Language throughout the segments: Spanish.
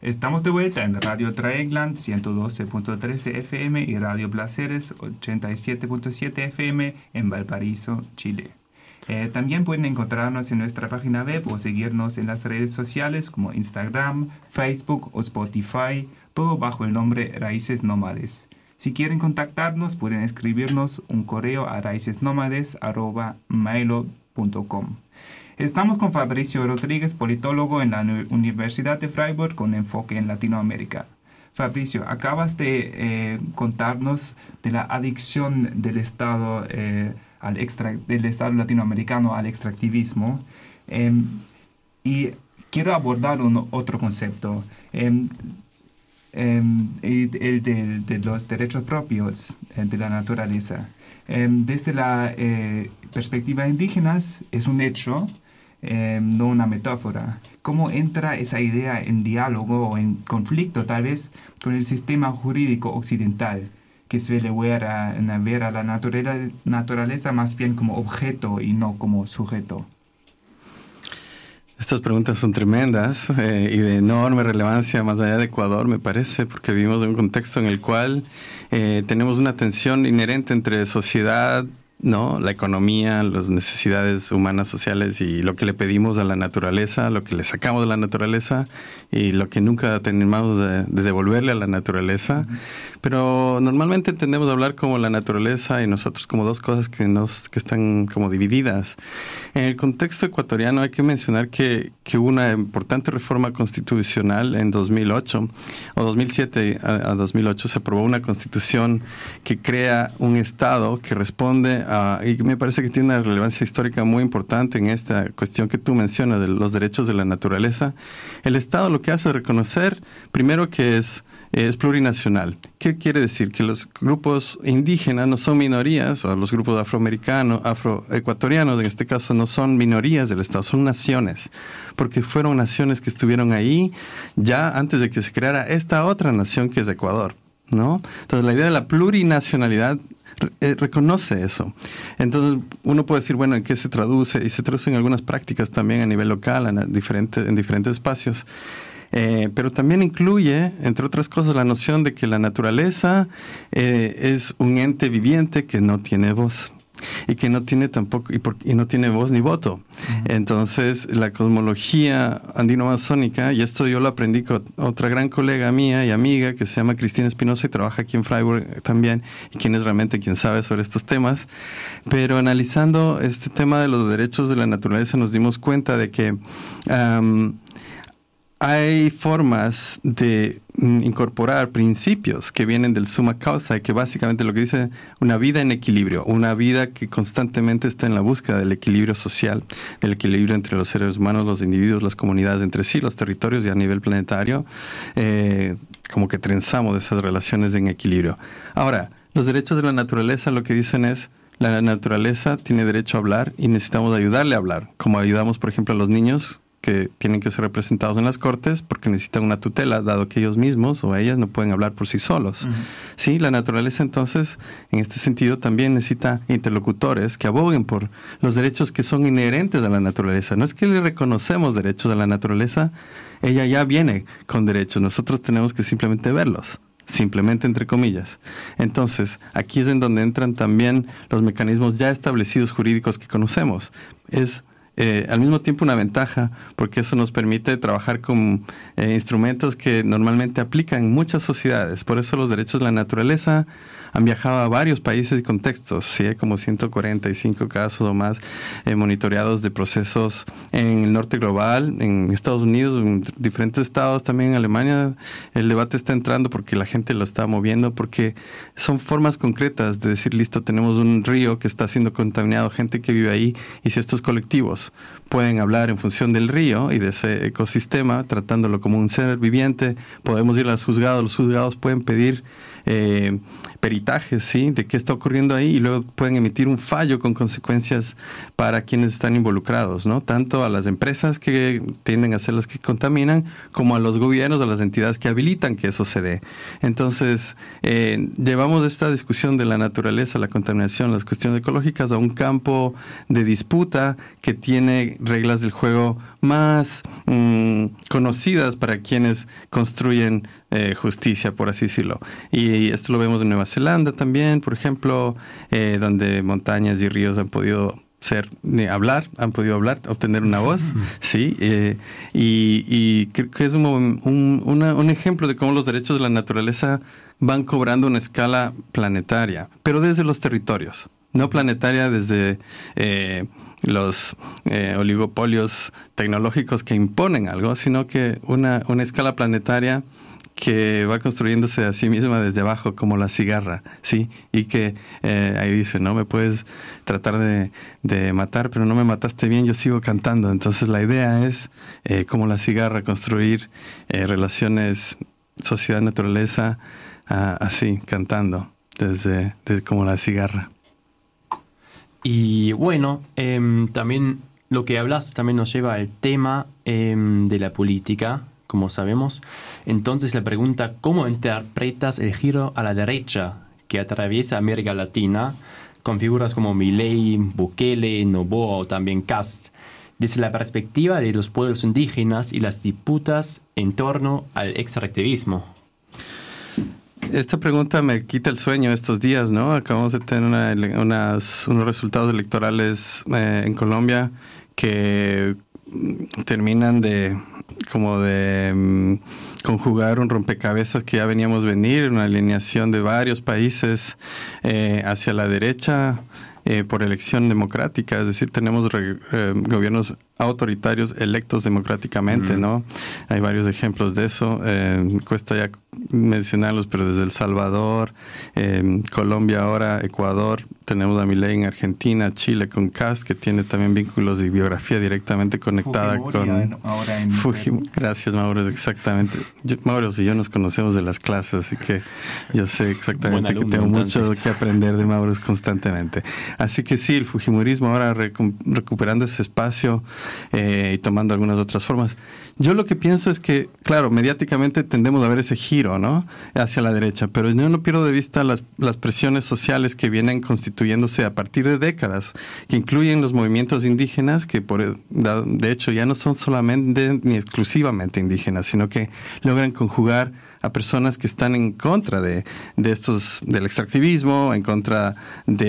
Estamos de vuelta en Radio Traegland 112.13 FM y Radio Placeres 87.7 FM en Valparaíso, Chile. También pueden encontrarnos en nuestra página web o seguirnos en las redes sociales como Instagram, Facebook o Spotify, todo bajo el nombre Raíces Nómades. Si quieren contactarnos, pueden escribirnos un correo a raicesnomades@mailo.com. Estamos con Fabricio Rodríguez, politólogo en la Universidad de Freiburg con enfoque en Latinoamérica. Fabricio, acabas de contarnos de la adicción del Estado del Estado latinoamericano al extractivismo, y quiero abordar otro concepto, el de los derechos propios de la naturaleza. Desde la perspectiva indígena es un hecho, no una metáfora. ¿Cómo entra esa idea en diálogo o en conflicto tal vez con el sistema jurídico occidental, que suele ver a la naturaleza más bien como objeto y no como sujeto? Estas preguntas son tremendas y de enorme relevancia más allá de Ecuador, me parece, porque vivimos en un contexto en el cual tenemos una tensión inherente entre sociedad, ¿no?, la economía, las necesidades humanas, sociales y lo que le pedimos a la naturaleza, lo que le sacamos de la naturaleza y lo que nunca terminamos de devolverle a la naturaleza. Uh-huh. Pero normalmente tendemos a hablar como la naturaleza y nosotros como dos cosas que están como divididas. En el contexto ecuatoriano hay que mencionar que hubo una importante reforma constitucional en 2008 o 2007 a 2008 se aprobó una constitución que crea un Estado que responde y me parece que tiene una relevancia histórica muy importante en esta cuestión que tú mencionas de los derechos de la naturaleza. El Estado lo que hace es reconocer, primero, que es plurinacional. ¿Qué quiere decir? Que los grupos indígenas no son minorías, o los grupos afroecuatorianos, en este caso, no son minorías del Estado, son naciones, porque fueron naciones que estuvieron ahí ya antes de que se creara esta otra nación que es Ecuador, ¿no? Entonces, la idea de la plurinacionalidad reconoce eso. Entonces uno puede decir, bueno, ¿en qué se traduce? Y se traduce en algunas prácticas también a nivel local, en diferentes espacios. Pero también incluye, entre otras cosas, la noción de que la naturaleza es un ente viviente que no tiene voz. Y que no tiene tampoco y no tiene voz ni voto. Uh-huh. Entonces, la cosmología andino-amazónica, y esto yo lo aprendí con otra gran colega mía y amiga que se llama Cristina Espinosa y trabaja aquí en Freiburg también, y quien es realmente quien sabe sobre estos temas. Pero analizando este tema de los derechos de la naturaleza nos dimos cuenta de que hay formas de incorporar principios que vienen del summa causa y que básicamente lo que dice una vida en equilibrio, una vida que constantemente está en la búsqueda del equilibrio social, del equilibrio entre los seres humanos, los individuos, las comunidades entre sí, los territorios y a nivel planetario, como que trenzamos esas relaciones en equilibrio. Ahora, los derechos de la naturaleza lo que dicen es la naturaleza tiene derecho a hablar y necesitamos ayudarle a hablar, como ayudamos, por ejemplo, a los niños que tienen que ser representados en las cortes porque necesitan una tutela, dado que ellos mismos o ellas no pueden hablar por sí solos. Uh-huh. Sí, la naturaleza entonces, en este sentido, también necesita interlocutores que aboguen por los derechos que son inherentes a la naturaleza. No es que le reconocemos derechos a la naturaleza, ella ya viene con derechos, nosotros tenemos que simplemente verlos. Simplemente entre comillas. Entonces, aquí es en donde entran también los mecanismos ya establecidos jurídicos que conocemos. Es al mismo tiempo una ventaja, porque eso nos permite trabajar con instrumentos que normalmente aplican en muchas sociedades. Por eso los derechos de la naturaleza han viajado a varios países y contextos. Sí, hay como 145 casos o más monitoreados de procesos en el norte global, en Estados Unidos, en diferentes estados, también en Alemania. El debate está entrando porque la gente lo está moviendo, porque son formas concretas de decir, listo, tenemos un río que está siendo contaminado, gente que vive ahí, y si estos colectivos pueden hablar en función del río y de ese ecosistema, tratándolo como un ser viviente, podemos ir a los juzgados pueden pedir peritajes, ¿sí?, de qué está ocurriendo ahí, y luego pueden emitir un fallo con consecuencias para quienes están involucrados, ¿no? Tanto a las empresas que tienden a ser las que contaminan, como a los gobiernos, a las entidades que habilitan que eso se dé. Entonces, llevamos esta discusión de la naturaleza, la contaminación, las cuestiones ecológicas a un campo de disputa que tiene reglas del juego más conocidas para quienes construyen justicia, por así decirlo. Y esto lo vemos en Nueva Zelanda también, por ejemplo, donde montañas y ríos han podido obtener una voz, sí, y creo que es un ejemplo de cómo los derechos de la naturaleza van cobrando una escala planetaria, pero desde los territorios, no planetaria desde los oligopolios tecnológicos que imponen algo, sino que una escala planetaria que va construyéndose a sí misma desde abajo como la cigarra, ¿sí? Y que ahí dice, no me puedes tratar de matar, pero no me mataste bien, yo sigo cantando. Entonces la idea es, como la cigarra, construir relaciones sociedad-naturaleza así, cantando, desde como la cigarra. Y bueno, también lo que hablas también nos lleva al tema de la política, como sabemos. Entonces la pregunta, ¿cómo interpretas el giro a la derecha que atraviesa América Latina con figuras como Milei, Bukele, Noboa o también Kast, desde la perspectiva de los pueblos indígenas y las disputas en torno al extractivismo? Esta pregunta me quita el sueño estos días, ¿no? Acabamos de tener unos resultados electorales en Colombia que terminan de conjugar un rompecabezas que ya veníamos venir, una alineación de varios países hacia la derecha por elección democrática, es decir, tenemos gobiernos autoritarios electos democráticamente, ¿no? Hay varios ejemplos de eso, cuesta ya mencionarlos, pero desde El Salvador, Colombia ahora, Ecuador, tenemos a Milei en Argentina, Chile con Kast, que tiene también vínculos y biografía directamente conectada con Fujimori. Gracias, Mauro, exactamente. Mauro y yo nos conocemos de las clases, así que yo sé exactamente alumno, que tengo mucho que aprender de Mauro constantemente. Así que sí, el fujimorismo ahora recuperando ese espacio y tomando algunas otras formas. Yo lo que pienso es que, claro, mediáticamente tendemos a ver ese giro, ¿no?, hacia la derecha, pero yo no pierdo de vista las presiones sociales que vienen constituyéndose a partir de décadas, que incluyen los movimientos indígenas, que de hecho ya no son solamente ni exclusivamente indígenas, sino que logran conjugar a personas que están en contra del extractivismo, en contra de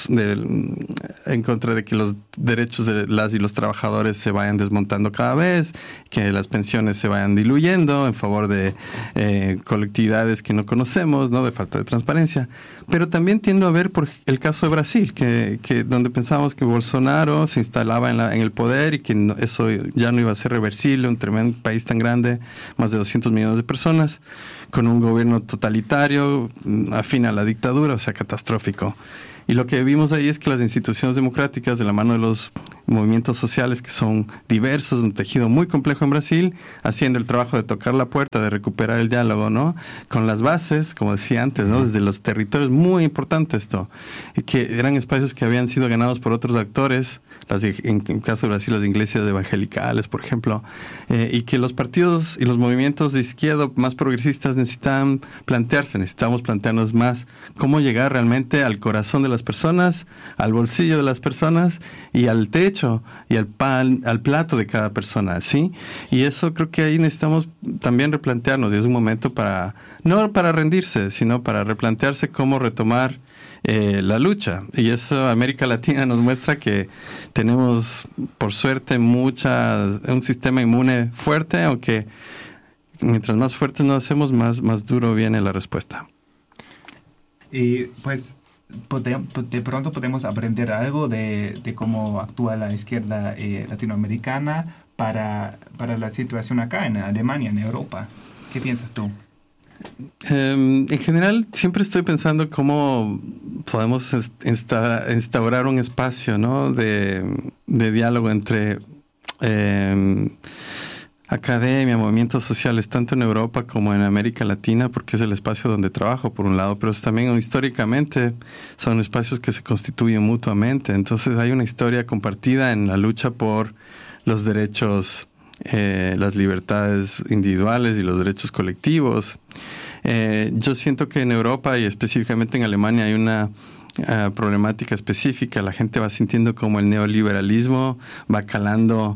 que los derechos de las y los trabajadores se vayan desmontando cada vez, que las pensiones se vayan diluyendo en favor de colectividades que no conocemos, ¿no?, de falta de transparencia. Pero también tiendo a ver por el caso de Brasil, que donde pensábamos que Bolsonaro se instalaba en el poder y que eso ya no iba a ser reversible, un tremendo país tan grande, más de 200 millones de personas, con un gobierno totalitario, afín a la dictadura, o sea, catastrófico. Y lo que vimos ahí es que las instituciones democráticas, de la mano de los movimientos sociales que son diversos, un tejido muy complejo en Brasil, haciendo el trabajo de tocar la puerta, de recuperar el diálogo, ¿no?, con las bases, como decía antes, ¿no?, desde los territorios, muy importante esto, que eran espacios que habían sido ganados por otros actores, en el caso de Brasil, las iglesias evangelicales, por ejemplo, y que los partidos y los movimientos de izquierda más progresistas necesitamos plantearnos más cómo llegar realmente al corazón de las personas, al bolsillo de las personas y al techo y al plato de cada persona, ¿sí? Y eso creo que ahí necesitamos también replantearnos, y es un momento no para rendirse, sino para replantearse cómo retomar la lucha. Y eso América Latina nos muestra que tenemos, por suerte, un sistema inmune fuerte, aunque mientras más fuertes nos hacemos, más duro viene la respuesta. Y pues de pronto podemos aprender algo de cómo actúa la izquierda latinoamericana para la situación acá en Alemania, en Europa. ¿Qué piensas tú? En general, siempre estoy pensando cómo podemos instaurar un espacio, ¿no?, de diálogo entre academia, movimientos sociales, tanto en Europa como en América Latina, porque es el espacio donde trabajo, por un lado, pero también históricamente son espacios que se constituyen mutuamente. Entonces hay una historia compartida en la lucha por los derechos, las libertades individuales y los derechos colectivos. Yo siento que en Europa y específicamente en Alemania hay problemática específica, la gente va sintiendo como el neoliberalismo va calando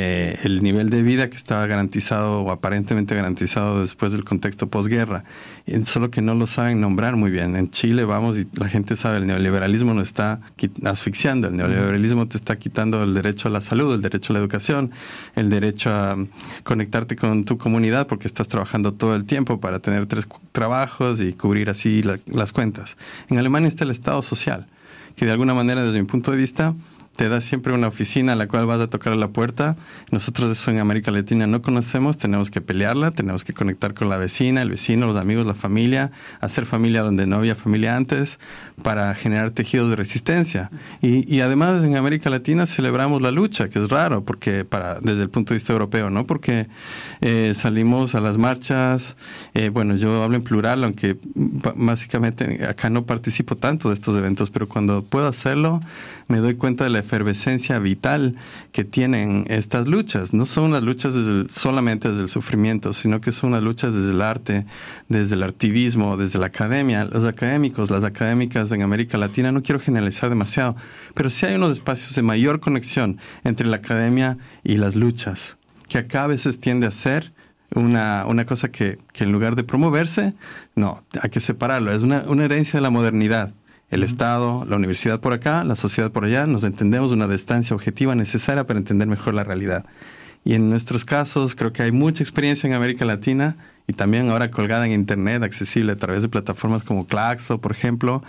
el nivel de vida que estaba garantizado o aparentemente garantizado después del contexto posguerra, solo que no lo saben nombrar muy bien. En Chile vamos y la gente sabe, el neoliberalismo nos está asfixiando, el neoliberalismo te está quitando el derecho a la salud, el derecho a la educación, el derecho a conectarte con tu comunidad porque estás trabajando todo el tiempo para tener 3 trabajos y cubrir así las cuentas. En Alemania está el Estado social, que de alguna manera, desde mi punto de vista, te da siempre una oficina a la cual vas a tocar a la puerta. Nosotros eso en América Latina no conocemos, tenemos que pelearla, tenemos que conectar con la vecina, el vecino, los amigos, la familia, hacer familia donde no había familia antes, para generar tejidos de resistencia. Y además en América Latina celebramos la lucha, que es raro, porque desde el punto de vista europeo, ¿no? Porque salimos a las marchas, bueno, yo hablo en plural, aunque básicamente acá no participo tanto de estos eventos, pero cuando puedo hacerlo, me doy cuenta de la efervescencia vital que tienen estas luchas. No son las luchas solamente desde el sufrimiento, sino que son las luchas desde el arte, desde el activismo, desde la academia. Los académicos, las académicas en América Latina, no quiero generalizar demasiado, pero sí hay unos espacios de mayor conexión entre la academia y las luchas, que acá a veces tiende a ser una cosa que en lugar de promoverse, no, hay que separarlo. Es una herencia de la modernidad. El Estado, la universidad por acá, la sociedad por allá, nos entendemos una distancia objetiva necesaria para entender mejor la realidad. Y en nuestros casos creo que hay mucha experiencia en América Latina y también ahora colgada en Internet, accesible a través de plataformas como Claxo, por ejemplo,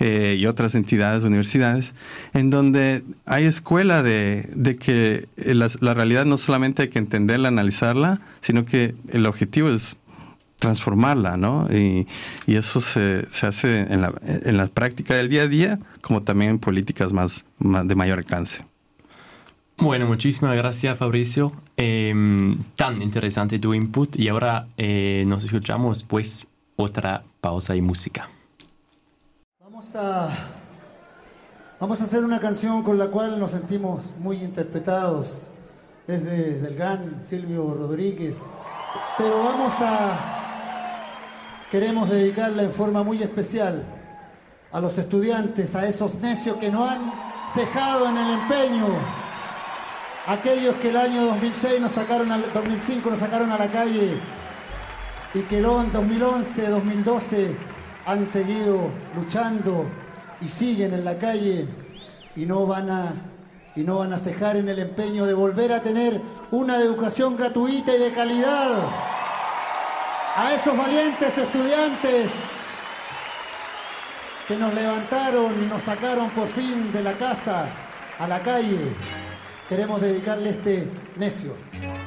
y otras entidades, universidades, en donde hay escuela de que la realidad no solamente hay que entenderla, analizarla, sino que el objetivo es transformarla, ¿no? Y eso se hace en la práctica del día a día, como también en políticas más de mayor alcance. Bueno, muchísimas gracias, Fabricio. Tan interesante tu input. Y ahora nos escuchamos, pues, otra pausa y música. Vamos a hacer una canción con la cual nos sentimos muy interpretados. Es del gran Silvio Rodríguez. Pero queremos dedicarla en forma muy especial a los estudiantes, a esos necios que no han cejado en el empeño, aquellos que el año 2005 nos sacaron a la calle y que en 2011, 2012 han seguido luchando y siguen en la calle y no van a cejar en el empeño de volver a tener una educación gratuita y de calidad. A esos valientes estudiantes que nos levantaron y nos sacaron por fin de la casa a la calle, queremos dedicarle este necio.